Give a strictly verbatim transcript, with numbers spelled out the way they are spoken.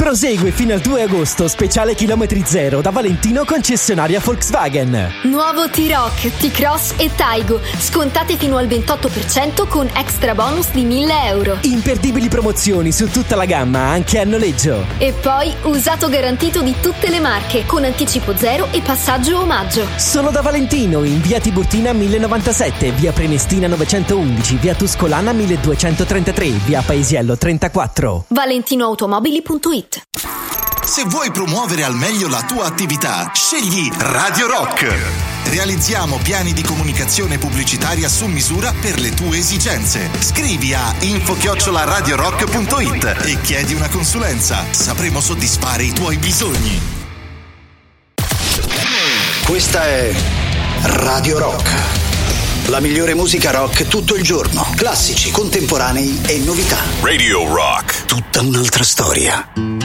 Prosegue fino al due agosto, speciale chilometri zero da Valentino concessionaria Volkswagen. Nuovo T-Roc, T-Cross e Taigo, scontate fino al ventotto per cento con extra bonus di mille euro. Imperdibili promozioni su tutta la gamma, anche a noleggio. E poi usato garantito di tutte le marche, con anticipo zero e passaggio omaggio. Solo da Valentino, in via Tiburtina mille novantasette, via Prenestina novecentoundici, via Tuscolana milleduecentotrentatré, via Paesiello trentaquattro. valentinoautomobili punto it. Se vuoi promuovere al meglio la tua attività, scegli Radio Rock. Realizziamo piani di comunicazione pubblicitaria su misura per le tue esigenze. Scrivi a info chiocciola radiorock punto it e chiedi una consulenza. Sapremo soddisfare i tuoi bisogni. Questa è Radio Rock. La migliore musica rock tutto il giorno. Classici, contemporanei e novità. Radio Rock. Tutta un'altra storia.